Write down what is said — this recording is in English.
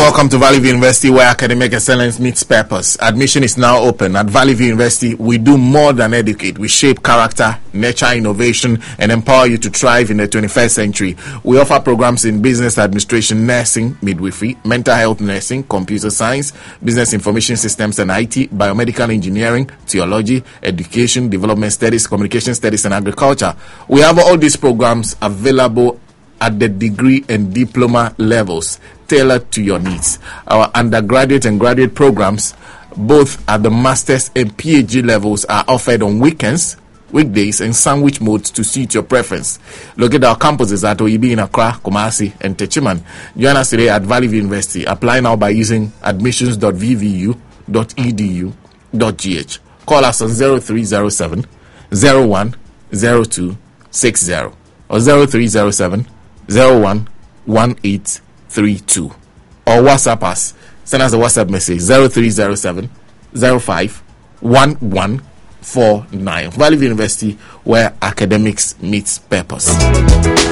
welcome to Valley View University, where academic excellence meets purpose. Admission is now open. At Valley View University, we do more than educate. We shape character, nurture innovation, and empower you to thrive in the 21st century. We offer programs in business administration, nursing, midwifery, mental health nursing, computer science, business information systems and IT, biomedical engineering, theology, education, development studies, communication studies, and agriculture. We have all these programs available at the degree and diploma levels, tailored to your needs. Our undergraduate and graduate programs, both at the master's and PhD levels, are offered on weekends, weekdays, and sandwich modes to suit your preference. Locate our campuses at OEB in Accra, Kumasi, and Techiman. Join us today at Valley View University. Apply now by using admissions.vvu.edu.gh. Call us on 0307 010260 or 0307 011832, or WhatsApp us. Send us a WhatsApp message 0307 051149. Valley View University, where academics meets purpose.